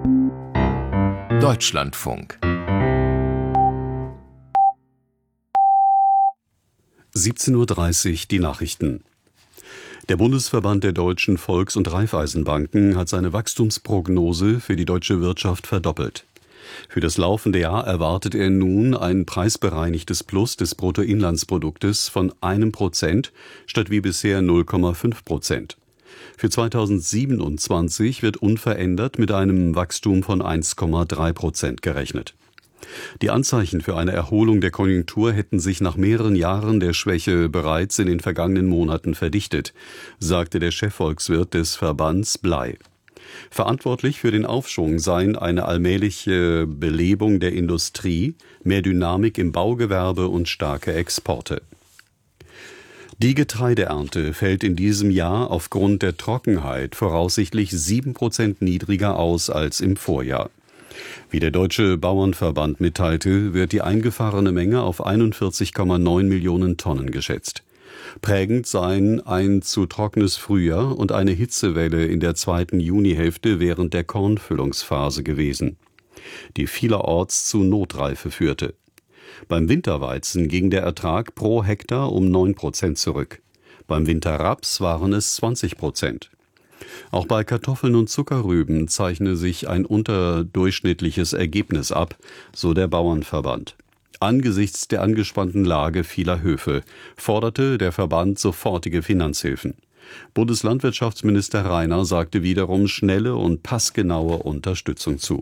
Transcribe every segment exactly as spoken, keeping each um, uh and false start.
Deutschlandfunk. siebzehn Uhr dreißig, die Nachrichten. Der Bundesverband der deutschen Volks- und Raiffeisenbanken hat seine Wachstumsprognose für die deutsche Wirtschaft verdoppelt. Für das laufende Jahr erwartet er nun ein preisbereinigtes Plus des Bruttoinlandsproduktes von einem Prozent statt wie bisher null Komma fünf Prozent. Für zweitausendsiebenundzwanzig wird unverändert mit einem Wachstum von eins Komma drei Prozent gerechnet. Die Anzeichen für eine Erholung der Konjunktur hätten sich nach mehreren Jahren der Schwäche bereits in den vergangenen Monaten verdichtet, sagte der Chefvolkswirt des Verbands Bley. Verantwortlich für den Aufschwung seien eine allmähliche Belebung der Industrie, mehr Dynamik im Baugewerbe und starke Exporte. Die Getreideernte fällt in diesem Jahr aufgrund der Trockenheit voraussichtlich sieben Prozent niedriger aus als im Vorjahr. Wie der Deutsche Bauernverband mitteilte, wird die eingefahrene Menge auf einundvierzig Komma neun Millionen Tonnen geschätzt. Prägend seien ein zu trockenes Frühjahr und eine Hitzewelle in der zweiten Junihälfte während der Kornfüllungsphase gewesen, die vielerorts zu Notreife führte. Beim Winterweizen ging der Ertrag pro Hektar um neun Prozent zurück. Beim Winterraps waren es zwanzig Prozent. Auch bei Kartoffeln und Zuckerrüben zeichne sich ein unterdurchschnittliches Ergebnis ab, so der Bauernverband. Angesichts der angespannten Lage vieler Höfe forderte der Verband sofortige Finanzhilfen. Bundeslandwirtschaftsminister Rainer sagte wiederum schnelle und passgenaue Unterstützung zu.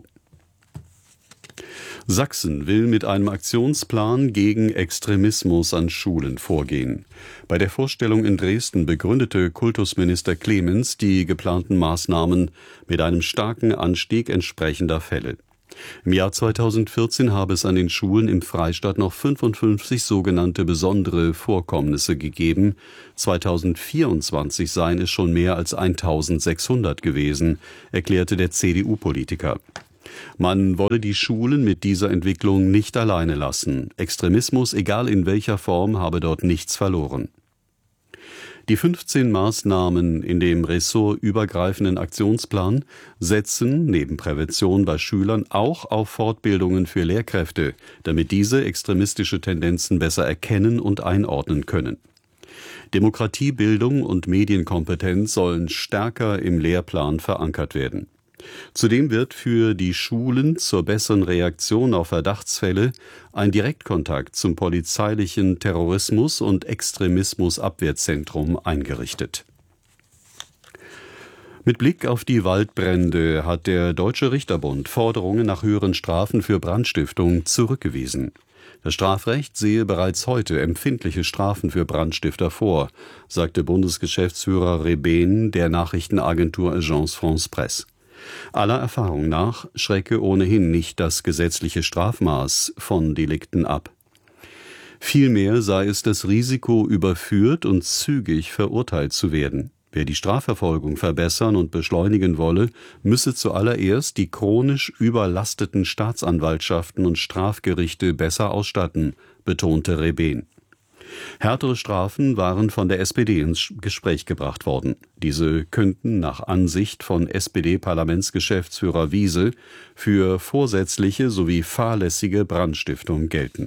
Sachsen will mit einem Aktionsplan gegen Extremismus an Schulen vorgehen. Bei der Vorstellung in Dresden begründete Kultusminister Clemens die geplanten Maßnahmen mit einem starken Anstieg entsprechender Fälle. Im Jahr zweitausendvierzehn habe es an den Schulen im Freistaat noch fünfundfünfzig sogenannte besondere Vorkommnisse gegeben. zweitausendvierundzwanzig seien es schon mehr als eintausendsechshundert gewesen, erklärte der C D U-Politiker. Man wolle die Schulen mit dieser Entwicklung nicht alleine lassen. Extremismus, egal in welcher Form, habe dort nichts verloren. Die fünfzehn Maßnahmen in dem ressortübergreifenden Aktionsplan setzen neben Prävention bei Schülern auch auf Fortbildungen für Lehrkräfte, damit diese extremistische Tendenzen besser erkennen und einordnen können. Demokratiebildung und Medienkompetenz sollen stärker im Lehrplan verankert werden. Zudem wird für die Schulen zur besseren Reaktion auf Verdachtsfälle ein Direktkontakt zum polizeilichen Terrorismus- und Extremismusabwehrzentrum eingerichtet. Mit Blick auf die Waldbrände hat der Deutsche Richterbund Forderungen nach höheren Strafen für Brandstiftung zurückgewiesen. Das Strafrecht sehe bereits heute empfindliche Strafen für Brandstifter vor, sagte Bundesgeschäftsführer Rebehn der Nachrichtenagentur Agence France-Presse. Aller Erfahrung nach schrecke ohnehin nicht das gesetzliche Strafmaß von Delikten ab. Vielmehr sei es das Risiko, überführt und zügig verurteilt zu werden. Wer die Strafverfolgung verbessern und beschleunigen wolle, müsse zuallererst die chronisch überlasteten Staatsanwaltschaften und Strafgerichte besser ausstatten, betonte Rebehn. Härtere Strafen waren von der S P D ins Gespräch gebracht worden. Diese könnten nach Ansicht von S P D-Parlamentsgeschäftsführer Wiese für vorsätzliche sowie fahrlässige Brandstiftung gelten.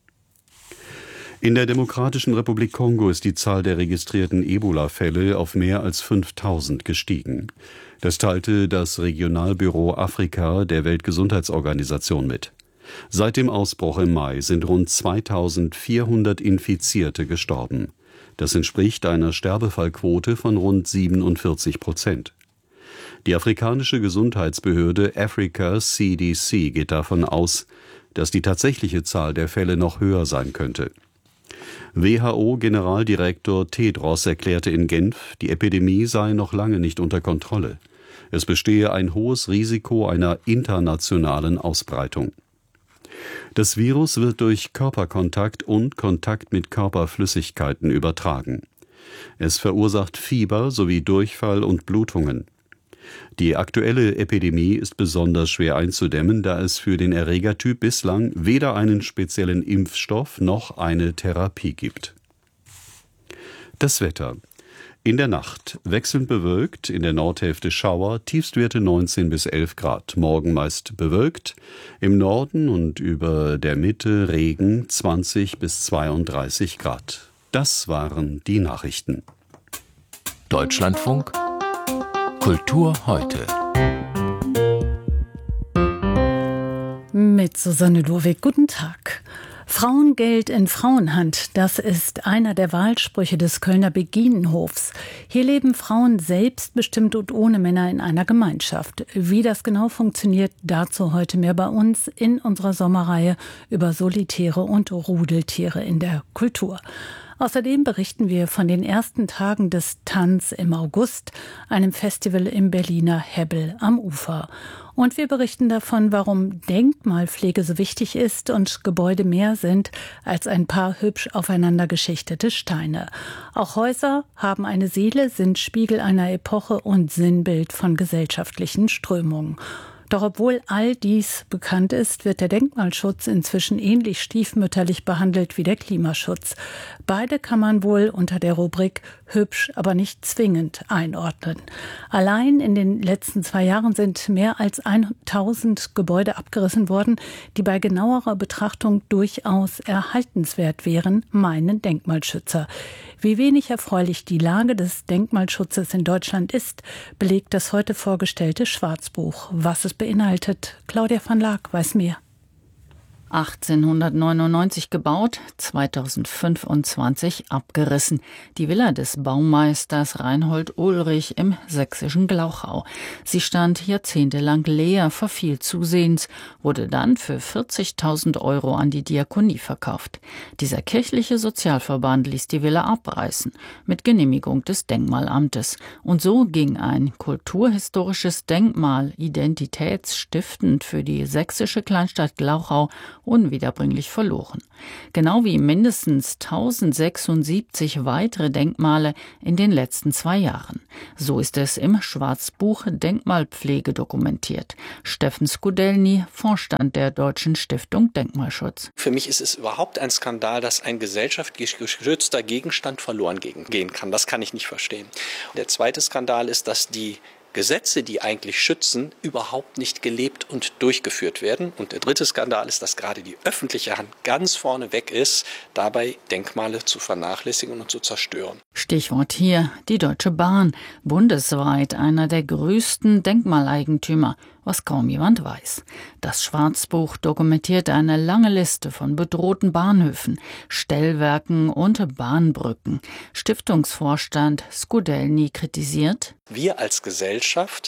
In der Demokratischen Republik Kongo ist die Zahl der registrierten Ebola-Fälle auf mehr als fünftausend gestiegen. Das teilte das Regionalbüro Afrika der Weltgesundheitsorganisation mit. Seit dem Ausbruch im Mai sind rund zweitausendvierhundert Infizierte gestorben. Das entspricht einer Sterbefallquote von rund siebenundvierzig Prozent. Die afrikanische Gesundheitsbehörde Africa C D C geht davon aus, dass die tatsächliche Zahl der Fälle noch höher sein könnte. W H O-Generaldirektor Tedros erklärte in Genf, die Epidemie sei noch lange nicht unter Kontrolle. Es bestehe ein hohes Risiko einer internationalen Ausbreitung. Das Virus wird durch Körperkontakt und Kontakt mit Körperflüssigkeiten übertragen. Es verursacht Fieber sowie Durchfall und Blutungen. Die aktuelle Epidemie ist besonders schwer einzudämmen, da es für den Erregertyp bislang weder einen speziellen Impfstoff noch eine Therapie gibt. Das Wetter. In der Nacht wechselnd bewölkt, in der Nordhälfte Schauer, Tiefstwerte neunzehn bis elf Grad. Morgen meist bewölkt, im Norden und über der Mitte Regen, zwanzig bis zweiunddreißig Grad. Das waren die Nachrichten. Deutschlandfunk Kultur heute. Mit Susanne Lowig, guten Tag. Frauengeld in Frauenhand, das ist einer der Wahlsprüche des Kölner Beginenhofs. Hier leben Frauen selbstbestimmt und ohne Männer in einer Gemeinschaft. Wie das genau funktioniert, dazu heute mehr bei uns in unserer Sommerreihe über Solitäre und Rudeltiere in der Kultur. Außerdem berichten wir von den ersten Tagen des Tanz im August, einem Festival im Berliner Hebbel am Ufer. Und wir berichten davon, warum Denkmalpflege so wichtig ist und Gebäude mehr sind als ein paar hübsch aufeinander geschichtete Steine. Auch Häuser haben eine Seele, sind Spiegel einer Epoche und Sinnbild von gesellschaftlichen Strömungen. Doch obwohl all dies bekannt ist, wird der Denkmalschutz inzwischen ähnlich stiefmütterlich behandelt wie der Klimaschutz. Beide kann man wohl unter der Rubrik hübsch, aber nicht zwingend einordnen. Allein in den letzten zwei Jahren sind mehr als tausend Gebäude abgerissen worden, die bei genauerer Betrachtung durchaus erhaltenswert wären, meinen Denkmalschützer. Wie wenig erfreulich die Lage des Denkmalschutzes in Deutschland ist, belegt das heute vorgestellte Schwarzbuch. Was es beinhaltet, Claudia van Laak weiß mehr. achtzehnhundertneunundneunzig gebaut, zweitausendfünfundzwanzig abgerissen. Die Villa des Baumeisters Reinhold Ulrich im sächsischen Glauchau. Sie stand jahrzehntelang leer, verfiel zusehends, wurde dann für vierzigtausend Euro an die Diakonie verkauft. Dieser kirchliche Sozialverband ließ die Villa abreißen, mit Genehmigung des Denkmalamtes. Und so ging ein kulturhistorisches Denkmal, identitätsstiftend für die sächsische Kleinstadt Glauchau, unwiederbringlich verloren. Genau wie mindestens tausendsechsundsiebzig weitere Denkmale in den letzten zwei Jahren. So ist es im Schwarzbuch Denkmalpflege dokumentiert. Steffen Skudelny, Vorstand der Deutschen Stiftung Denkmalschutz. Für mich ist es überhaupt ein Skandal, dass ein gesellschaftlich geschützter Gegenstand verloren gehen kann. Das kann ich nicht verstehen. Der zweite Skandal ist, dass die Gesetze, die eigentlich schützen, überhaupt nicht gelebt und durchgeführt werden. Und der dritte Skandal ist, dass gerade die öffentliche Hand ganz vorne weg ist, dabei Denkmale zu vernachlässigen und zu zerstören. Stichwort hier die Deutsche Bahn, bundesweit einer der größten Denkmaleigentümer, was kaum jemand weiß. Das Schwarzbuch dokumentiert eine lange Liste von bedrohten Bahnhöfen, Stellwerken und Bahnbrücken. Stiftungsvorstand Skudelny kritisiert: Wir als Gesellschaft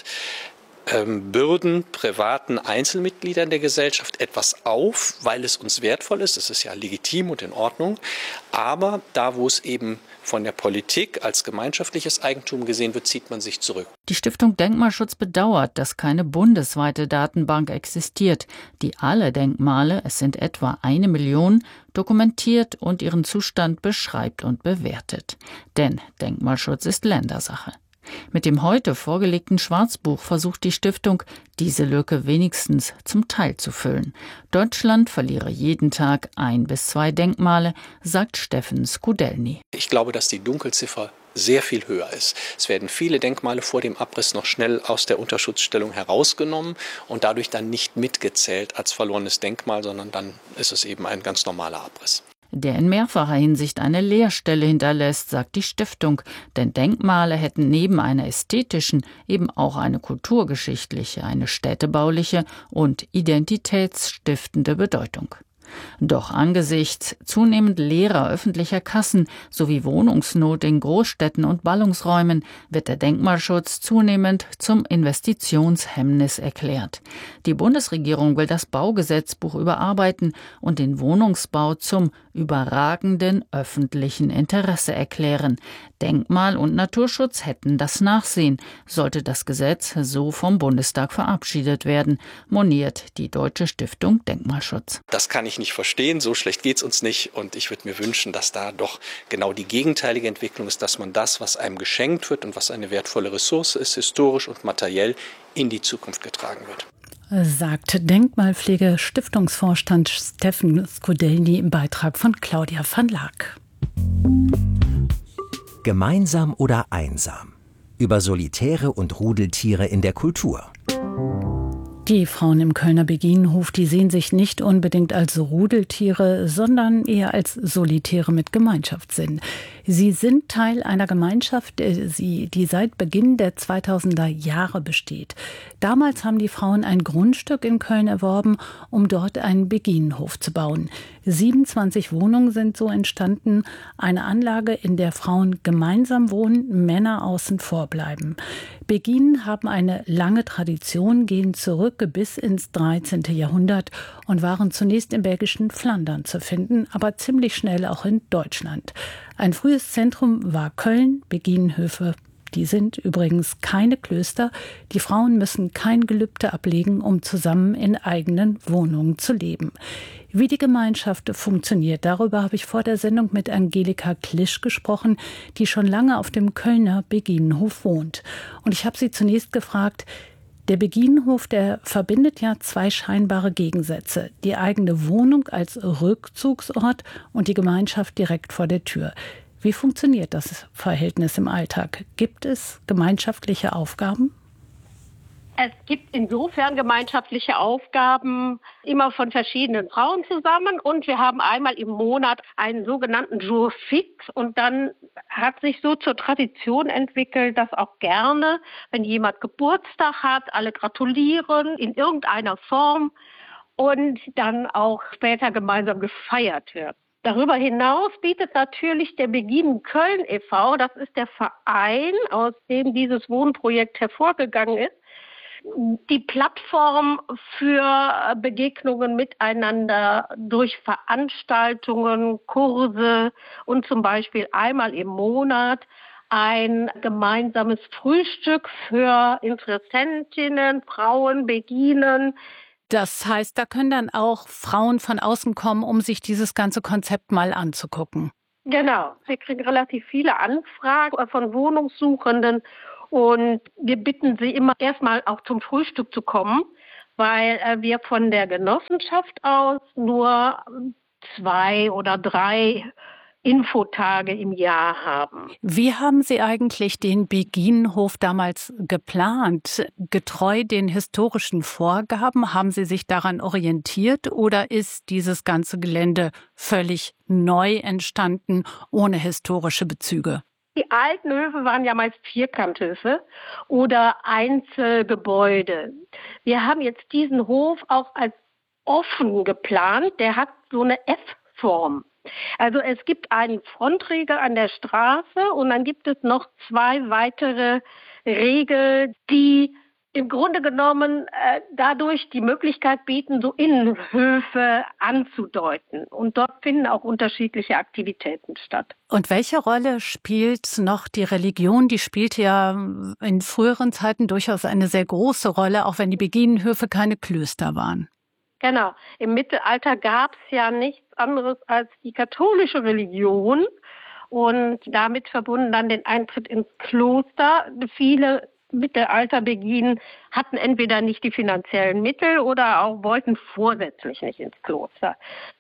ähm, bürden privaten Einzelmitgliedern der Gesellschaft etwas auf, weil es uns wertvoll ist. Das ist ja legitim und in Ordnung. Aber da, wo es eben von der Politik als gemeinschaftliches Eigentum gesehen wird, zieht man sich zurück. Die Stiftung Denkmalschutz bedauert, dass keine bundesweite Datenbank existiert, die alle Denkmale, es sind etwa eine Million, dokumentiert und ihren Zustand beschreibt und bewertet. Denn Denkmalschutz ist Ländersache. Mit dem heute vorgelegten Schwarzbuch versucht die Stiftung, diese Lücke wenigstens zum Teil zu füllen. Deutschland verliere jeden Tag ein bis zwei Denkmale, sagt Steffen Skudelny. Ich glaube, dass die Dunkelziffer sehr viel höher ist. Es werden viele Denkmale vor dem Abriss noch schnell aus der Unterschutzstellung herausgenommen und dadurch dann nicht mitgezählt als verlorenes Denkmal, sondern dann ist es eben ein ganz normaler Abriss. Der in mehrfacher Hinsicht eine Leerstelle hinterlässt, sagt die Stiftung, denn Denkmale hätten neben einer ästhetischen eben auch eine kulturgeschichtliche, eine städtebauliche und identitätsstiftende Bedeutung. Doch angesichts zunehmend leerer öffentlicher Kassen sowie Wohnungsnot in Großstädten und Ballungsräumen wird der Denkmalschutz zunehmend zum Investitionshemmnis erklärt. Die Bundesregierung will das Baugesetzbuch überarbeiten und den Wohnungsbau zum überragenden öffentlichen Interesse erklären. Denkmal- und Naturschutz hätten das Nachsehen, sollte das Gesetz so vom Bundestag verabschiedet werden, moniert die Deutsche Stiftung Denkmalschutz. Das kann ich nicht verstehen, so schlecht geht's uns nicht und ich würde mir wünschen, dass da doch genau die gegenteilige Entwicklung ist, dass man das, was einem geschenkt wird und was eine wertvolle Ressource ist, historisch und materiell, in die Zukunft getragen wird. Sagt Denkmalpflege-Stiftungsvorstand Steffen Skudelny im Beitrag von Claudia van Laak. Gemeinsam oder einsam? Über Solitäre und Rudeltiere in der Kultur. Die Frauen im Kölner Beginenhof, die sehen sich nicht unbedingt als Rudeltiere, sondern eher als Solitäre mit Gemeinschaftssinn. Sie sind Teil einer Gemeinschaft, die seit Beginn der zweitausender Jahre besteht. Damals haben die Frauen ein Grundstück in Köln erworben, um dort einen Beginenhof zu bauen. siebenundzwanzig Wohnungen sind so entstanden, eine Anlage, in der Frauen gemeinsam wohnen, Männer außen vor bleiben. Beginen haben eine lange Tradition, gehen zurück bis ins dreizehnte Jahrhundert und waren zunächst im belgischen Flandern zu finden, aber ziemlich schnell auch in Deutschland. Ein frühes Zentrum war Köln, Beginenhöfe. Die sind übrigens keine Klöster. Die Frauen müssen kein Gelübde ablegen, um zusammen in eigenen Wohnungen zu leben. Wie die Gemeinschaft funktioniert, darüber habe ich vor der Sendung mit Angelika Klisch gesprochen, die schon lange auf dem Kölner Beginenhof wohnt. Und ich habe sie zunächst gefragt, der Beginenhof, der verbindet ja zwei scheinbare Gegensätze. Die eigene Wohnung als Rückzugsort und die Gemeinschaft direkt vor der Tür. Wie funktioniert das Verhältnis im Alltag? Gibt es gemeinschaftliche Aufgaben? Es gibt insofern gemeinschaftliche Aufgaben immer von verschiedenen Frauen zusammen und wir haben einmal im Monat einen sogenannten Jour fix und dann hat sich so zur Tradition entwickelt, dass auch gerne, wenn jemand Geburtstag hat, alle gratulieren in irgendeiner Form und dann auch später gemeinsam gefeiert wird. Darüber hinaus bietet natürlich der Beginen Köln e V, das ist der Verein, aus dem dieses Wohnprojekt hervorgegangen ist, die Plattform für Begegnungen miteinander durch Veranstaltungen, Kurse und zum Beispiel einmal im Monat ein gemeinsames Frühstück für Interessentinnen, Frauen, Beginen. Das heißt, da können dann auch Frauen von außen kommen, um sich dieses ganze Konzept mal anzugucken. Genau, wir kriegen relativ viele Anfragen von Wohnungssuchenden. Und wir bitten sie immer erstmal auch zum Frühstück zu kommen, weil äh, wir von der Genossenschaft aus nur zwei oder drei Infotage im Jahr haben. Wie haben Sie eigentlich den Beginenhof damals geplant? Getreu den historischen Vorgaben? Haben Sie sich daran orientiert oder ist dieses ganze Gelände völlig neu entstanden, ohne historische Bezüge? Die alten Höfe waren ja meist Vierkanthöfe oder Einzelgebäude. Wir haben jetzt diesen Hof auch als offen geplant. Der hat so eine F-Form. Also es gibt einen Frontriegel an der Straße und dann gibt es noch zwei weitere Riegel, die im Grunde genommen äh, dadurch die Möglichkeit bieten, so Innenhöfe anzudeuten. Und dort finden auch unterschiedliche Aktivitäten statt. Und welche Rolle spielt noch die Religion? Die spielte ja in früheren Zeiten durchaus eine sehr große Rolle, auch wenn die Beginenhöfe keine Klöster waren. Genau. Im Mittelalter gab es ja nichts anderes als die katholische Religion und damit verbunden dann den Eintritt ins Kloster. Viele Mittelalter-Beginen hatten entweder nicht die finanziellen Mittel oder auch wollten vorsätzlich nicht ins Kloster.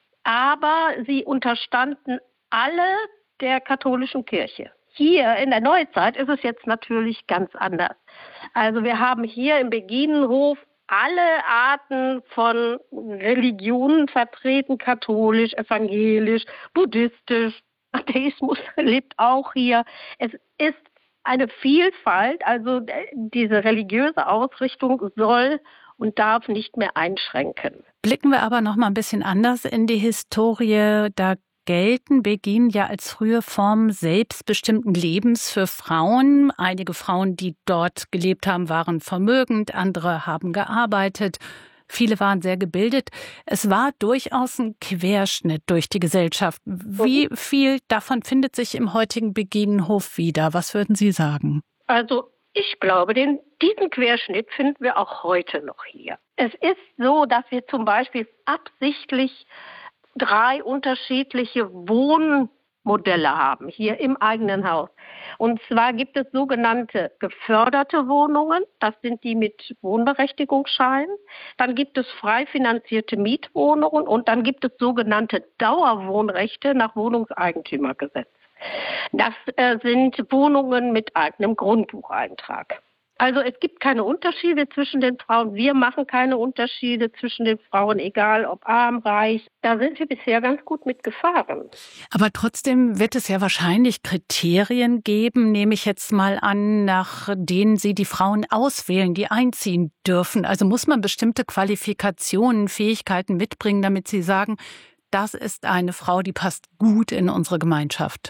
Aber sie unterstanden alle der katholischen Kirche. Hier in der Neuzeit ist es jetzt natürlich ganz anders. Also wir haben hier im Beginenhof alle Arten von Religionen vertreten, katholisch, evangelisch, buddhistisch, Atheismus lebt auch hier. Es ist eine Vielfalt, also diese religiöse Ausrichtung soll und darf nicht mehr einschränken. Blicken wir aber noch mal ein bisschen anders in die Historie. Da gelten Beginen ja als frühe Form selbstbestimmten Lebens für Frauen. Einige Frauen, die dort gelebt haben, waren vermögend, andere haben gearbeitet. Viele waren sehr gebildet. Es war durchaus ein Querschnitt durch die Gesellschaft. Wie viel davon findet sich im heutigen Beginenhof wieder? Was würden Sie sagen? Also ich glaube, den, diesen Querschnitt finden wir auch heute noch hier. Es ist so, dass wir zum Beispiel absichtlich drei unterschiedliche Wohnmodelle haben, hier im eigenen Haus. Und zwar gibt es sogenannte geförderte Wohnungen, das sind die mit Wohnberechtigungsschein. Dann gibt es frei finanzierte Mietwohnungen und dann gibt es sogenannte Dauerwohnrechte nach Wohnungseigentümergesetz. Das äh, sind Wohnungen mit eigenem Grundbucheintrag. Also es gibt keine Unterschiede zwischen den Frauen. Wir machen keine Unterschiede zwischen den Frauen, egal ob arm, reich. Da sind wir bisher ganz gut mitgefahren. Aber trotzdem wird es ja wahrscheinlich Kriterien geben, nehme ich jetzt mal an, nach denen Sie die Frauen auswählen, die einziehen dürfen. Also muss man bestimmte Qualifikationen, Fähigkeiten mitbringen, damit Sie sagen, das ist eine Frau, die passt gut in unsere Gemeinschaft.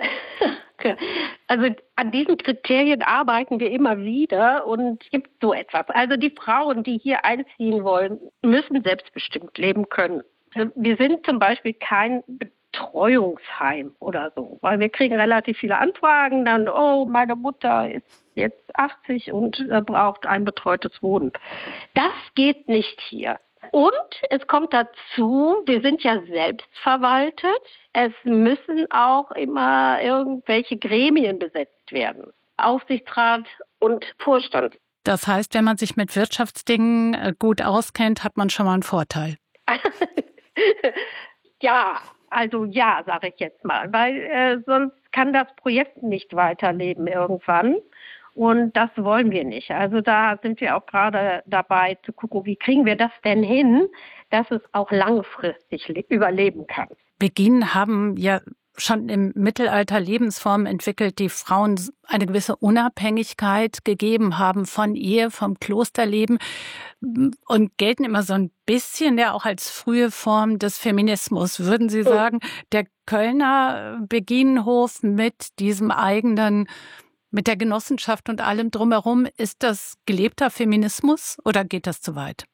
Also an diesen Kriterien arbeiten wir immer wieder und es gibt so etwas. Also die Frauen, die hier einziehen wollen, müssen selbstbestimmt leben können. Wir sind zum Beispiel kein Betreuungsheim oder so, weil wir kriegen relativ viele Anfragen, dann, oh, meine Mutter ist jetzt achtzig und braucht ein betreutes Wohnen. Das geht nicht hier. Und es kommt dazu, wir sind ja selbstverwaltet. Es müssen auch immer irgendwelche Gremien besetzt werden. Aufsichtsrat und Vorstand. Das heißt, wenn man sich mit Wirtschaftsdingen gut auskennt, hat man schon mal einen Vorteil. Ja, also ja, sage ich jetzt mal, weil äh, sonst kann das Projekt nicht weiterleben irgendwann. Und das wollen wir nicht. Also da sind wir auch gerade dabei zu gucken, wie kriegen wir das denn hin, dass es auch langfristig le- überleben kann. Beginen haben ja schon im Mittelalter Lebensformen entwickelt, die Frauen eine gewisse Unabhängigkeit gegeben haben von Ehe, vom Klosterleben und gelten immer so ein bisschen ja auch als frühe Form des Feminismus. Würden Sie sagen, der Kölner Beginenhof mit diesem eigenen, mit der Genossenschaft und allem drumherum, ist das gelebter Feminismus oder geht das zu weit?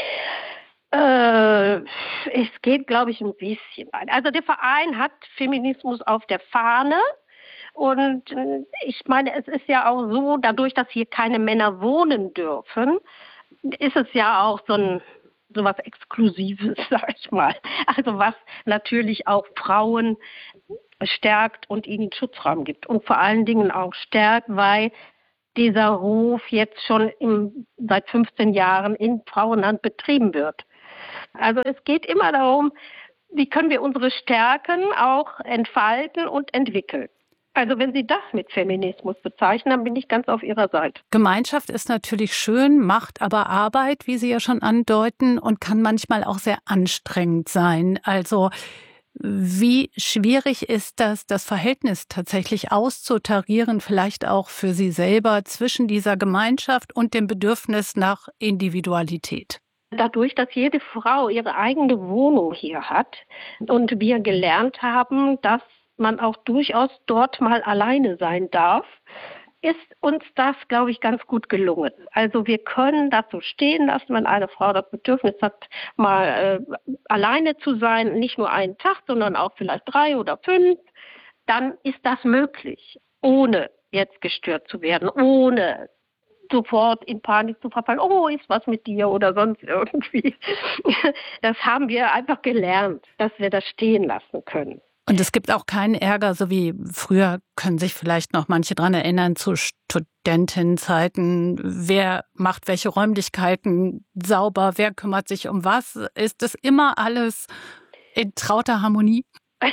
Äh, es geht, glaube ich, ein bisschen weit. Also der Verein hat Feminismus auf der Fahne. Und ich meine, es ist ja auch so, dadurch, dass hier keine Männer wohnen dürfen, ist es ja auch so ein so was Exklusives, sag ich mal. Also was natürlich auch Frauen stärkt und ihnen Schutzraum gibt. Und vor allen Dingen auch stärkt, weil dieser Hof jetzt schon im, seit fünfzehn Jahren in Frauenhand betrieben wird. Also es geht immer darum, wie können wir unsere Stärken auch entfalten und entwickeln. Also wenn Sie das mit Feminismus bezeichnen, dann bin ich ganz auf Ihrer Seite. Gemeinschaft ist natürlich schön, macht aber Arbeit, wie Sie ja schon andeuten, und kann manchmal auch sehr anstrengend sein. Also wie schwierig ist das, das Verhältnis tatsächlich auszutarieren, vielleicht auch für Sie selber zwischen dieser Gemeinschaft und dem Bedürfnis nach Individualität? Dadurch, dass jede Frau ihre eigene Wohnung hier hat und wir gelernt haben, dass man auch durchaus dort mal alleine sein darf, ist uns das, glaube ich, ganz gut gelungen. Also wir können das so stehen lassen, wenn eine Frau das Bedürfnis hat, mal äh, alleine zu sein, nicht nur einen Tag, sondern auch vielleicht drei oder fünf, dann ist das möglich, ohne jetzt gestört zu werden, ohne sofort in Panik zu verfallen, oh, ist was mit dir oder sonst irgendwie. Das haben wir einfach gelernt, dass wir das stehen lassen können. Und es gibt auch keinen Ärger, so wie früher, können sich vielleicht noch manche dran erinnern, zu Studentinnenzeiten. Wer macht welche Räumlichkeiten sauber? Wer kümmert sich um was? Ist das immer alles in trauter Harmonie?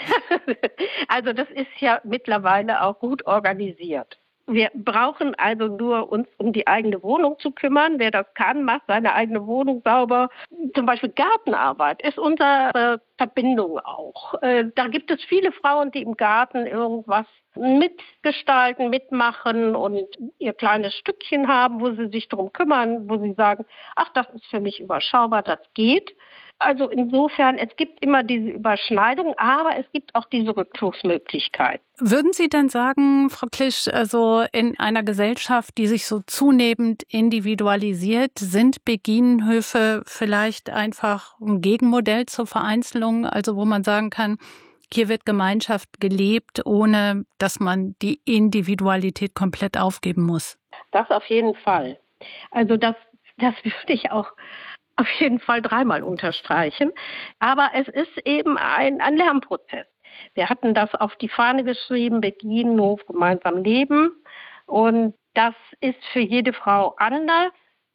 Also das ist ja mittlerweile auch gut organisiert. Wir brauchen also nur uns um die eigene Wohnung zu kümmern. Wer das kann, macht seine eigene Wohnung sauber. Zum Beispiel Gartenarbeit ist unsere Verbindung auch. Da gibt es viele Frauen, die im Garten irgendwas mitgestalten, mitmachen und ihr kleines Stückchen haben, wo sie sich darum kümmern, wo sie sagen, ach, das ist für mich überschaubar, das geht. Also insofern, es gibt immer diese Überschneidung, aber es gibt auch diese Rückzugsmöglichkeit. Würden Sie denn sagen, Frau Klisch, also in einer Gesellschaft, die sich so zunehmend individualisiert, sind Beginenhöfe vielleicht einfach ein Gegenmodell zur Vereinzelung, also wo man sagen kann, hier wird Gemeinschaft gelebt, ohne dass man die Individualität komplett aufgeben muss? Das auf jeden Fall. Also das, das würde ich auch auf jeden Fall dreimal unterstreichen. Aber es ist eben ein, ein Lernprozess. Wir hatten das auf die Fahne geschrieben, Beginenhof, gemeinsam leben. Und das ist für jede Frau anders.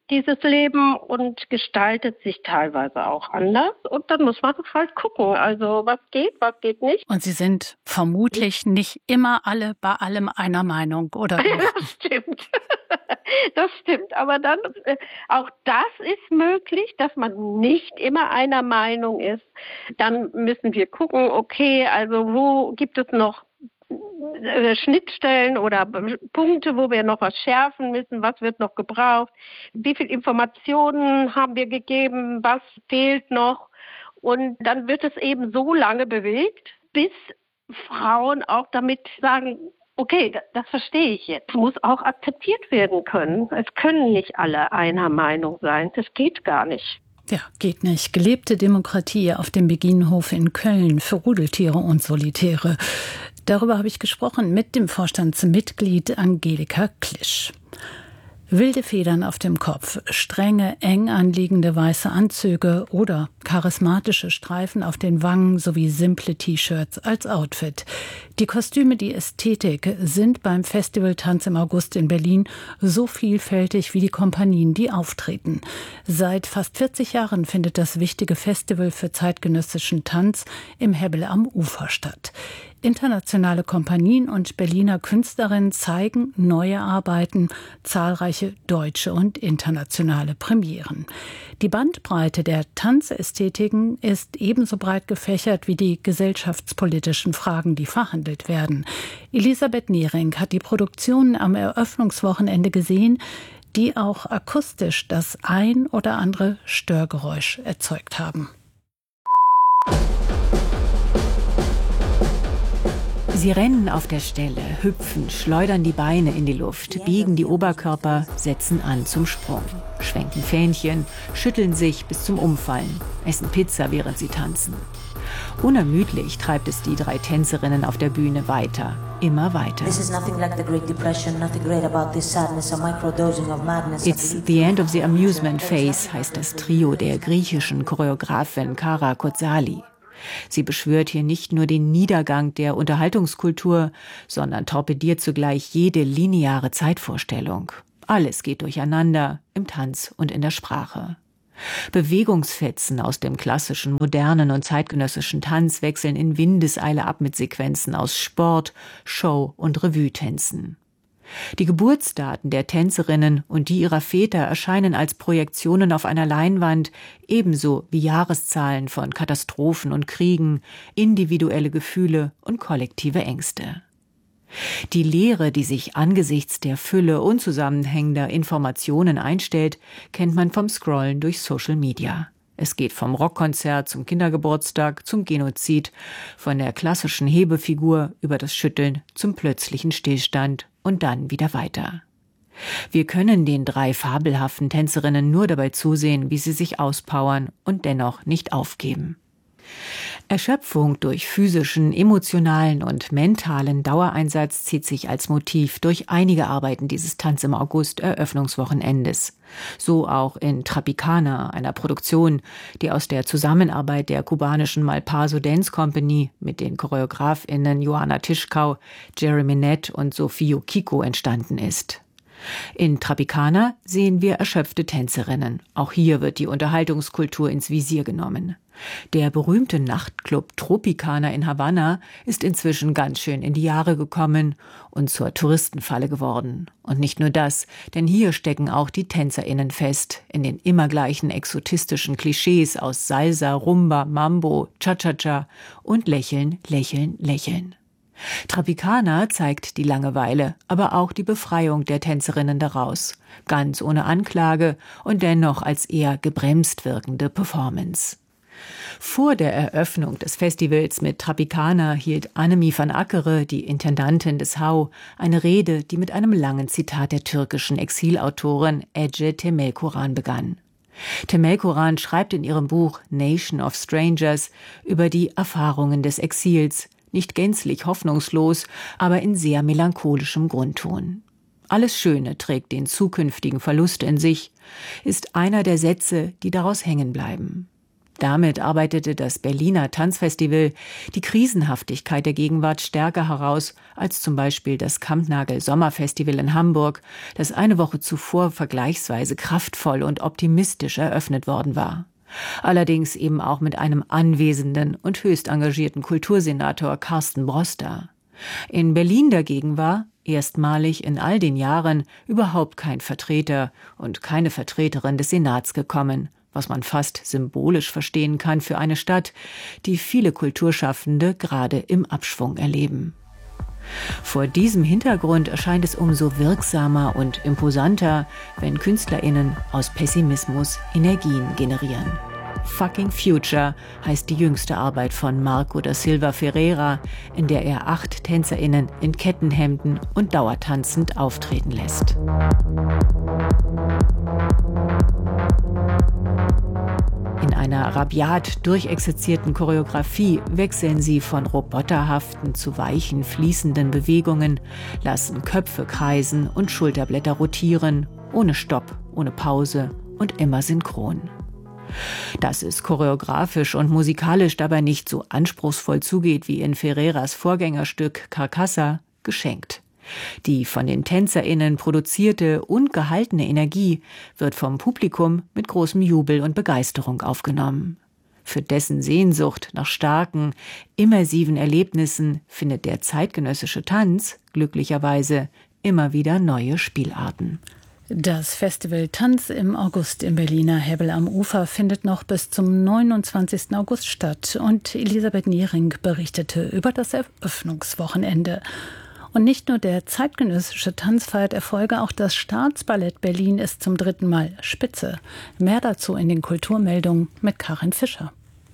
dieses Leben, und gestaltet sich teilweise auch anders. Und dann muss man halt gucken, also was geht, was geht nicht. Und Sie sind vermutlich nicht immer alle bei allem einer Meinung, oder? Ja, das stimmt. Das stimmt. Aber dann, äh, auch das ist möglich, dass man nicht immer einer Meinung ist. Dann müssen wir gucken, okay, also wo gibt es noch Schnittstellen oder Punkte, wo wir noch was schärfen müssen, was wird noch gebraucht, wie viel Informationen haben wir gegeben, was fehlt noch, und dann wird es eben so lange bewegt, bis Frauen auch damit sagen, okay, das, das verstehe ich jetzt, muss auch akzeptiert werden können. Es können nicht alle einer Meinung sein, das geht gar nicht. Ja, geht nicht. Gelebte Demokratie auf dem Beginenhof in Köln für Rudeltiere und Solitäre. Darüber habe ich gesprochen mit dem Vorstandsmitglied Angelika Klisch. Wilde Federn auf dem Kopf, strenge, eng anliegende weiße Anzüge oder charismatische Streifen auf den Wangen sowie simple T-Shirts als Outfit. Die Kostüme, die Ästhetik sind beim Festival Tanz im August in Berlin so vielfältig wie die Kompanien, die auftreten. Seit fast vierzig Jahren findet das wichtige Festival für zeitgenössischen Tanz im Hebbel am Ufer statt. Internationale Kompanien und Berliner Künstlerinnen zeigen neue Arbeiten, zahlreiche deutsche und internationale Premieren. Die Bandbreite der Tanzästhetiken ist ebenso breit gefächert wie die gesellschaftspolitischen Fragen, die verhandelt werden. Elisabeth Nehring hat die Produktionen am Eröffnungswochenende gesehen, die auch akustisch das ein oder andere Störgeräusch erzeugt haben. Sie rennen auf der Stelle, hüpfen, schleudern die Beine in die Luft, biegen die Oberkörper, setzen an zum Sprung, schwenken Fähnchen, schütteln sich bis zum Umfallen, essen Pizza, während sie tanzen. Unermüdlich treibt es die drei Tänzerinnen auf der Bühne weiter, immer weiter. It's the end of the amusement phase, heißt das Trio der griechischen Choreografin Kara Kotsali. Sie beschwört hier nicht nur den Niedergang der Unterhaltungskultur, sondern torpediert zugleich jede lineare Zeitvorstellung. Alles geht durcheinander, im Tanz und in der Sprache. Bewegungsfetzen aus dem klassischen, modernen und zeitgenössischen Tanz wechseln in Windeseile ab mit Sequenzen aus Sport, Show und Revue-Tänzen. Die Geburtsdaten der Tänzerinnen und die ihrer Väter erscheinen als Projektionen auf einer Leinwand, ebenso wie Jahreszahlen von Katastrophen und Kriegen, individuelle Gefühle und kollektive Ängste. Die Leere, die sich angesichts der Fülle unzusammenhängender Informationen einstellt, kennt man vom Scrollen durch Social Media. Es geht vom Rockkonzert zum Kindergeburtstag, zum Genozid, von der klassischen Hebefigur über das Schütteln zum plötzlichen Stillstand und dann wieder weiter. Wir können den drei fabelhaften Tänzerinnen nur dabei zusehen, wie sie sich auspowern und dennoch nicht aufgeben. Erschöpfung durch physischen, emotionalen und mentalen Dauereinsatz zieht sich als Motiv durch einige Arbeiten dieses Tanz im August Eröffnungswochenendes. So auch in Tropicana, einer Produktion, die aus der Zusammenarbeit der kubanischen Malpaso Dance Company mit den ChoreografInnen Johanna Tischkau, Jeremy Nett und Sofio Kiko entstanden ist. In Tropicana sehen wir erschöpfte Tänzerinnen. Auch hier wird die Unterhaltungskultur ins Visier genommen. Der berühmte Nachtclub Tropicana in Havanna ist inzwischen ganz schön in die Jahre gekommen und zur Touristenfalle geworden. Und nicht nur das, denn hier stecken auch die TänzerInnen fest, in den immer gleichen exotistischen Klischees aus Salsa, Rumba, Mambo, Cha-Cha-Cha und Lächeln, Lächeln, Lächeln. Tropicana zeigt die Langeweile, aber auch die Befreiung der Tänzerinnen daraus, ganz ohne Anklage und dennoch als eher gebremst wirkende Performance. Vor der Eröffnung des Festivals mit Tropicana hielt Annemie van Ackere, die Intendantin des H A U, eine Rede, die mit einem langen Zitat der türkischen Exilautorin Ece Temelkuran begann. Temelkuran schreibt in ihrem Buch Nation of Strangers über die Erfahrungen des Exils, nicht gänzlich hoffnungslos, aber in sehr melancholischem Grundton. Alles Schöne trägt den zukünftigen Verlust in sich, ist einer der Sätze, die daraus hängen bleiben. Damit arbeitete das Berliner Tanzfestival die Krisenhaftigkeit der Gegenwart stärker heraus als zum Beispiel das Kampnagel Sommerfestival in Hamburg, das eine Woche zuvor vergleichsweise kraftvoll und optimistisch eröffnet worden war. Allerdings eben auch mit einem anwesenden und höchst engagierten Kultursenator Carsten Broster. In Berlin dagegen war, erstmalig in all den Jahren, überhaupt kein Vertreter und keine Vertreterin des Senats gekommen, was man fast symbolisch verstehen kann für eine Stadt, die viele Kulturschaffende gerade im Abschwung erleben. Vor diesem Hintergrund erscheint es umso wirksamer und imposanter, wenn KünstlerInnen aus Pessimismus Energien generieren. Fucking Future heißt die jüngste Arbeit von Marco da Silva Ferreira, in der er acht TänzerInnen in Kettenhemden und dauertanzend auftreten lässt. In einer rabiat durchexerzierten Choreografie wechseln sie von roboterhaften zu weichen, fließenden Bewegungen, lassen Köpfe kreisen und Schulterblätter rotieren, ohne Stopp, ohne Pause und immer synchron. Dass es choreografisch und musikalisch dabei nicht so anspruchsvoll zugeht wie in Ferreiras Vorgängerstück Carcassa, geschenkt. Die von den TänzerInnen produzierte und gehaltene Energie wird vom Publikum mit großem Jubel und Begeisterung aufgenommen. Für dessen Sehnsucht nach starken, immersiven Erlebnissen findet der zeitgenössische Tanz glücklicherweise immer wieder neue Spielarten. Das Festival Tanz im August im Berliner Hebbel am Ufer findet noch bis zum neunundzwanzigsten August statt. Und Elisabeth Niering berichtete über das Eröffnungswochenende. Und nicht nur der zeitgenössische Tanz feiert Erfolge, auch das Staatsballett Berlin ist zum dritten Mal Spitze. Mehr dazu in den Kulturmeldungen mit Karin Fischer.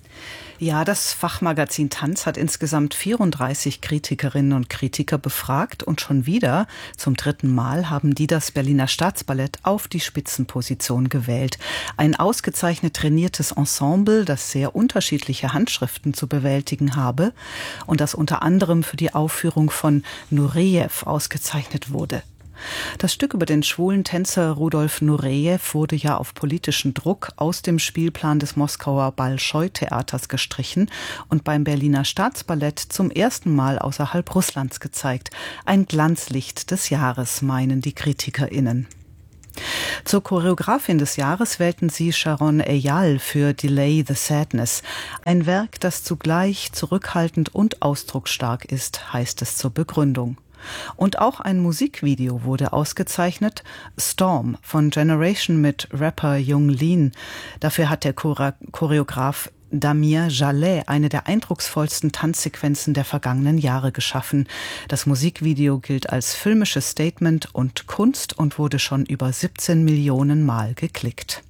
Ja, das Fachmagazin Tanz hat insgesamt vierunddreißig Kritikerinnen und Kritiker befragt und schon wieder, zum dritten Mal, haben die das Berliner Staatsballett auf die Spitzenposition gewählt. Ein ausgezeichnet trainiertes Ensemble, das sehr unterschiedliche Handschriften zu bewältigen habe und das unter anderem für die Aufführung von Nureyev ausgezeichnet wurde. Das Stück über den schwulen Tänzer Rudolf Nureyev wurde ja auf politischen Druck aus dem Spielplan des Moskauer Bolschoi-Theaters gestrichen und beim Berliner Staatsballett zum ersten Mal außerhalb Russlands gezeigt. Ein Glanzlicht des Jahres, meinen die KritikerInnen. Zur Choreografin des Jahres wählten sie Sharon Eyal für Delay the Sadness. Ein Werk, das zugleich zurückhaltend und ausdrucksstark ist, heißt es zur Begründung. Und auch ein Musikvideo wurde ausgezeichnet, Storm von Generation mit Rapper Jung Lean. Dafür hat der Chore- Choreograf Damien Jallet eine der eindrucksvollsten Tanzsequenzen der vergangenen Jahre geschaffen. Das Musikvideo gilt als filmisches Statement und Kunst und wurde schon über siebzehn Millionen Mal geklickt.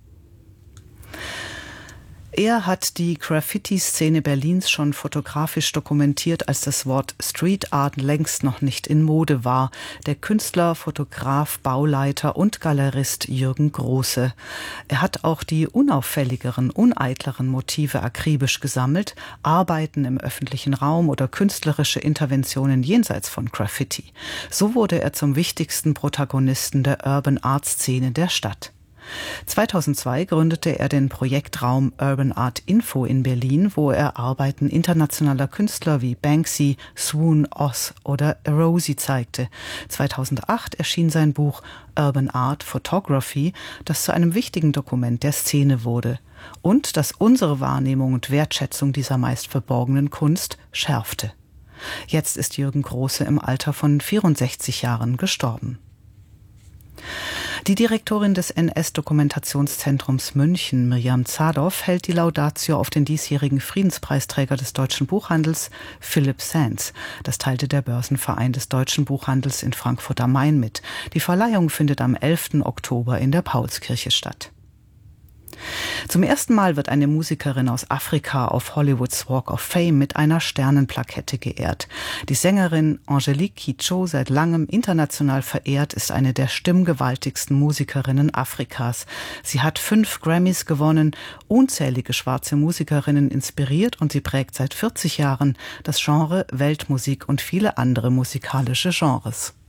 Er hat die Graffiti-Szene Berlins schon fotografisch dokumentiert, als das Wort Street Art längst noch nicht in Mode war. Der Künstler, Fotograf, Bauleiter und Galerist Jürgen Große. Er hat auch die unauffälligeren, uneitleren Motive akribisch gesammelt, Arbeiten im öffentlichen Raum oder künstlerische Interventionen jenseits von Graffiti. So wurde er zum wichtigsten Protagonisten der Urban Art Szene der Stadt. zweitausendzwei gründete er den Projektraum Urban Art Info in Berlin, wo er Arbeiten internationaler Künstler wie Banksy, Swoon, Oz oder Erosi zeigte. zweitausendacht erschien sein Buch Urban Art Photography, das zu einem wichtigen Dokument der Szene wurde und das unsere Wahrnehmung und Wertschätzung dieser meist verborgenen Kunst schärfte. Jetzt ist Jürgen Große im Alter von vierundsechzig Jahren gestorben. Die Direktorin des N S-Dokumentationszentrums München, Mirjam Zadow, hält die Laudatio auf den diesjährigen Friedenspreisträger des deutschen Buchhandels, Philipp Sands. Das teilte der Börsenverein des deutschen Buchhandels in Frankfurt am Main mit. Die Verleihung findet am elften Oktober in der Paulskirche statt. Zum ersten Mal wird eine Musikerin aus Afrika auf Hollywoods Walk of Fame mit einer Sternenplakette geehrt. Die Sängerin Angelique Kidjo, seit langem international verehrt, ist eine der stimmgewaltigsten Musikerinnen Afrikas. Sie hat fünf Grammys gewonnen, unzählige schwarze Musikerinnen inspiriert und sie prägt seit vierzig Jahren das Genre Weltmusik und viele andere musikalische Genres.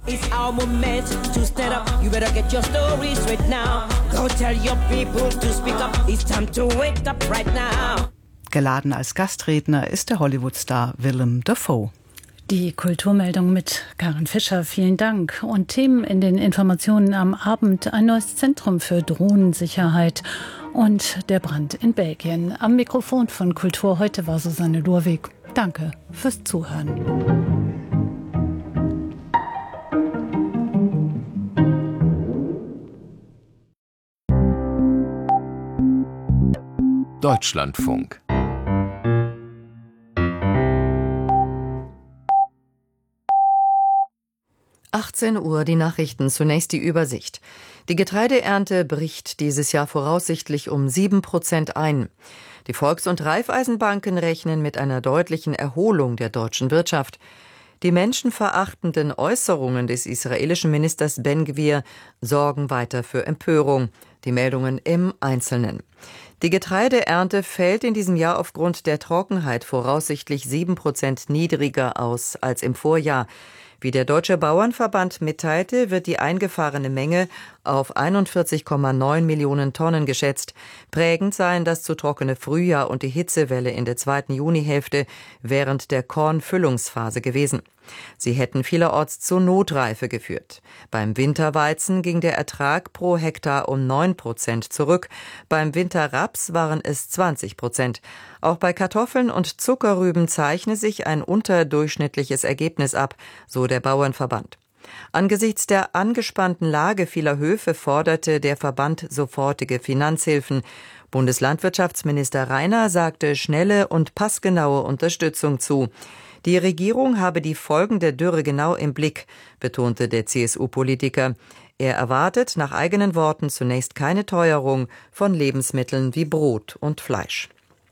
It's our moment to stand up. You better get your story straight now. Go tell your people to speak up. It's time to wake up right now. Geladen als Gastredner ist der Hollywood-Star Willem Dafoe. Die Kulturmeldung mit Karin Fischer, vielen Dank. Und Themen in den Informationen am Abend: ein neues Zentrum für Drohnensicherheit und der Brand in Belgien. Am Mikrofon von Kultur heute war Susanne Lurwig. Danke fürs Zuhören. Deutschlandfunk. achtzehn Uhr, die Nachrichten, zunächst die Übersicht. Die Getreideernte bricht dieses Jahr voraussichtlich um sieben Prozent ein. Die Volks- und Raiffeisenbanken rechnen mit einer deutlichen Erholung der deutschen Wirtschaft. Die menschenverachtenden Äußerungen des israelischen Ministers Ben-Gvir sorgen weiter für Empörung. Die Meldungen im Einzelnen. Die Getreideernte fällt in diesem Jahr aufgrund der Trockenheit voraussichtlich sieben Prozent niedriger aus als im Vorjahr. Wie der Deutsche Bauernverband mitteilte, wird die eingefahrene Menge auf einundvierzig Komma neun Millionen Tonnen geschätzt. Prägend seien das zu trockene Frühjahr und die Hitzewelle in der zweiten Junihälfte während der Kornfüllungsphase gewesen. Sie hätten vielerorts zur Notreife geführt. Beim Winterweizen ging der Ertrag pro Hektar um neun Prozent zurück. Beim Winterraps waren es zwanzig Prozent. Auch bei Kartoffeln und Zuckerrüben zeichne sich ein unterdurchschnittliches Ergebnis ab, so der Bauernverband. Angesichts der angespannten Lage vieler Höfe forderte der Verband sofortige Finanzhilfen. Bundeslandwirtschaftsminister Rainer sagte schnelle und passgenaue Unterstützung zu. Die Regierung habe die Folgen der Dürre genau im Blick, betonte der C S U-Politiker. Er erwartet nach eigenen Worten zunächst keine Teuerung von Lebensmitteln wie Brot und Fleisch.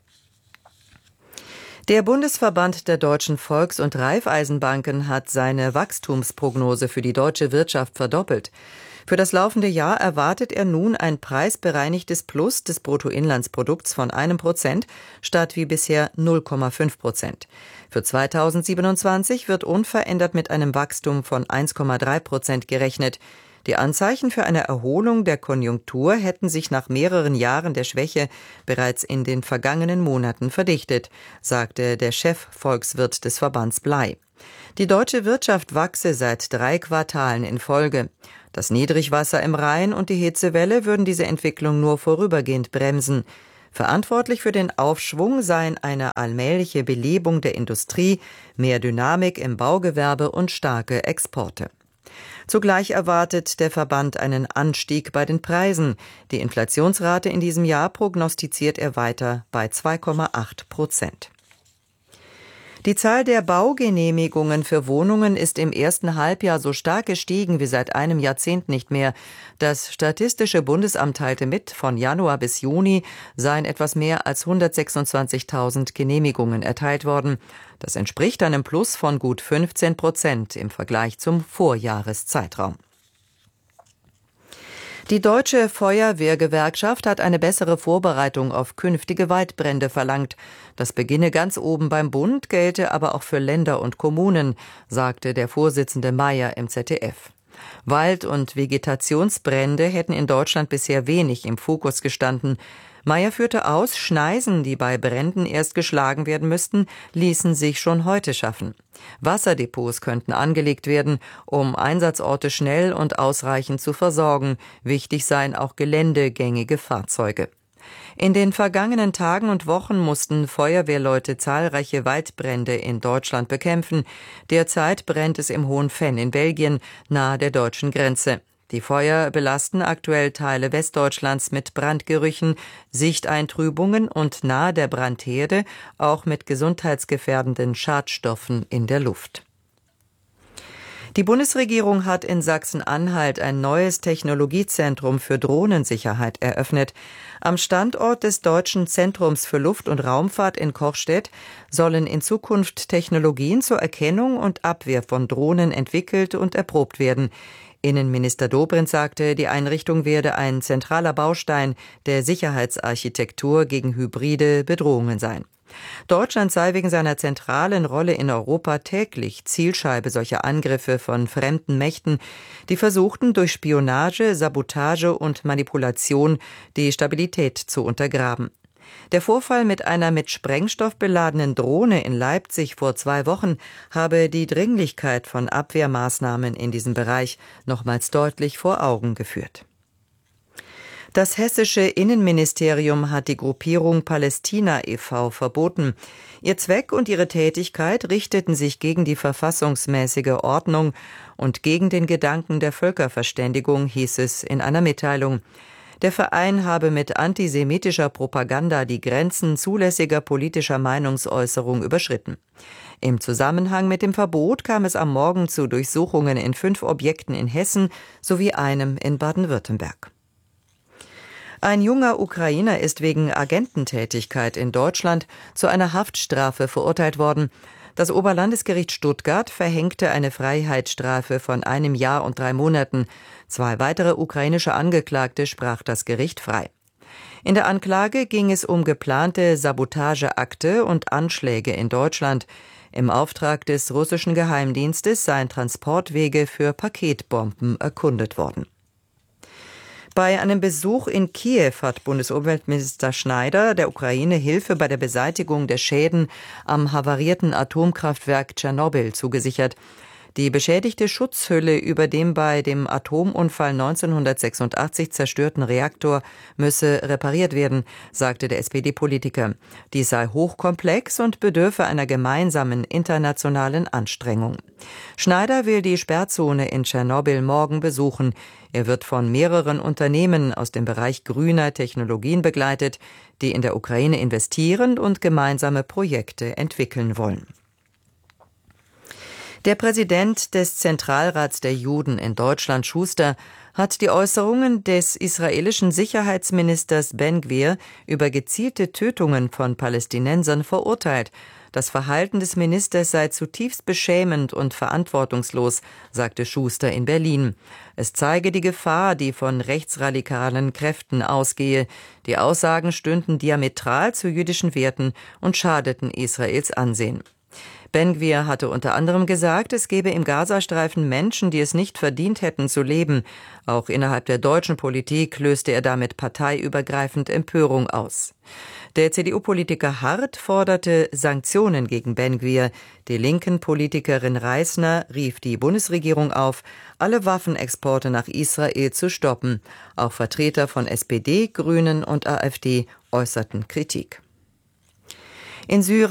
Der Bundesverband der deutschen Volks- und Raiffeisenbanken hat seine Wachstumsprognose für die deutsche Wirtschaft verdoppelt. Für das laufende Jahr erwartet er nun ein preisbereinigtes Plus des Bruttoinlandsprodukts von einem Prozent statt wie bisher null Komma fünf Prozent. Für zweitausendsiebenundzwanzig wird unverändert mit einem Wachstum von eins Komma drei Prozent gerechnet. Die Anzeichen für eine Erholung der Konjunktur hätten sich nach mehreren Jahren der Schwäche bereits in den vergangenen Monaten verdichtet, sagte der Chefvolkswirt des Verbands Blei. Die deutsche Wirtschaft wachse seit drei Quartalen in Folge. Das Niedrigwasser im Rhein und die Hitzewelle würden diese Entwicklung nur vorübergehend bremsen. Verantwortlich für den Aufschwung seien eine allmähliche Belebung der Industrie, mehr Dynamik im Baugewerbe und starke Exporte. Zugleich erwartet der Verband einen Anstieg bei den Preisen. Die Inflationsrate in diesem Jahr prognostiziert er weiter bei zwei Komma acht Prozent. Die Zahl der Baugenehmigungen für Wohnungen ist im ersten Halbjahr so stark gestiegen wie seit einem Jahrzehnt nicht mehr. Das Statistische Bundesamt teilte mit, von Januar bis Juni seien etwas mehr als hundertsechsundzwanzigtausend Genehmigungen erteilt worden. Das entspricht einem Plus von gut fünfzehn Prozent im Vergleich zum Vorjahreszeitraum. Die Deutsche Feuerwehrgewerkschaft hat eine bessere Vorbereitung auf künftige Waldbrände verlangt. Das beginne ganz oben beim Bund, gelte aber auch für Länder und Kommunen, sagte der Vorsitzende Mayer im Z D F. Wald- und Vegetationsbrände hätten in Deutschland bisher wenig im Fokus gestanden. Mayer führte aus, Schneisen, die bei Bränden erst geschlagen werden müssten, ließen sich schon heute schaffen. Wasserdepots könnten angelegt werden, um Einsatzorte schnell und ausreichend zu versorgen. Wichtig seien auch geländegängige Fahrzeuge. In den vergangenen Tagen und Wochen mussten Feuerwehrleute zahlreiche Waldbrände in Deutschland bekämpfen. Derzeit brennt es im Hohen Venn in Belgien, nahe der deutschen Grenze. Die Feuer belasten aktuell Teile Westdeutschlands mit Brandgerüchen, Sichteintrübungen und nahe der Brandherde auch mit gesundheitsgefährdenden Schadstoffen in der Luft. Die Bundesregierung hat in Sachsen-Anhalt ein neues Technologiezentrum für Drohnensicherheit eröffnet. Am Standort des Deutschen Zentrums für Luft- und Raumfahrt in Kochstedt sollen in Zukunft Technologien zur Erkennung und Abwehr von Drohnen entwickelt und erprobt werden. Innenminister Dobrindt sagte, die Einrichtung werde ein zentraler Baustein der Sicherheitsarchitektur gegen hybride Bedrohungen sein. Deutschland sei wegen seiner zentralen Rolle in Europa täglich Zielscheibe solcher Angriffe von fremden Mächten, die versuchten, durch Spionage, Sabotage und Manipulation die Stabilität zu untergraben. Der Vorfall mit einer mit Sprengstoff beladenen Drohne in Leipzig vor zwei Wochen habe die Dringlichkeit von Abwehrmaßnahmen in diesem Bereich nochmals deutlich vor Augen geführt. Das hessische Innenministerium hat die Gruppierung Palästina e V verboten. Ihr Zweck und ihre Tätigkeit richteten sich gegen die verfassungsmäßige Ordnung und gegen den Gedanken der Völkerverständigung, hieß es in einer Mitteilung. Der Verein habe mit antisemitischer Propaganda die Grenzen zulässiger politischer Meinungsäußerung überschritten. Im Zusammenhang mit dem Verbot kam es am Morgen zu Durchsuchungen in fünf Objekten in Hessen sowie einem in Baden-Württemberg. Ein junger Ukrainer ist wegen Agententätigkeit in Deutschland zu einer Haftstrafe verurteilt worden. Das Oberlandesgericht Stuttgart verhängte eine Freiheitsstrafe von einem Jahr und drei Monaten. Zwei weitere ukrainische Angeklagte sprach das Gericht frei. In der Anklage ging es um geplante Sabotageakte und Anschläge in Deutschland. Im Auftrag des russischen Geheimdienstes seien Transportwege für Paketbomben erkundet worden. Bei einem Besuch in Kiew hat Bundesumweltminister Schneider der Ukraine Hilfe bei der Beseitigung der Schäden am havarierten Atomkraftwerk Tschernobyl zugesichert. Die beschädigte Schutzhülle über dem bei dem Atomunfall neunzehnhundertsechsundachtzig zerstörten Reaktor müsse repariert werden, sagte der S P D-Politiker. Dies sei hochkomplex und bedürfe einer gemeinsamen internationalen Anstrengung. Schneider will die Sperrzone in Tschernobyl morgen besuchen. Er wird von mehreren Unternehmen aus dem Bereich grüner Technologien begleitet, die in der Ukraine investieren und gemeinsame Projekte entwickeln wollen. Der Präsident des Zentralrats der Juden in Deutschland, Schuster, hat die Äußerungen des israelischen Sicherheitsministers Ben-Gvir über gezielte Tötungen von Palästinensern verurteilt. Das Verhalten des Ministers sei zutiefst beschämend und verantwortungslos, sagte Schuster in Berlin. Es zeige die Gefahr, die von rechtsradikalen Kräften ausgehe. Die Aussagen stünden diametral zu jüdischen Werten und schadeten Israels Ansehen. Ben-Gvir hatte unter anderem gesagt, es gebe im Gazastreifen Menschen, die es nicht verdient hätten zu leben. Auch innerhalb der deutschen Politik löste er damit parteiübergreifend Empörung aus. Der C D U-Politiker Hart forderte Sanktionen gegen Ben-Gvir. Die linken Politikerin Reisner rief die Bundesregierung auf, alle Waffenexporte nach Israel zu stoppen. Auch Vertreter von S P D, Grünen und AfD äußerten Kritik. In Syrien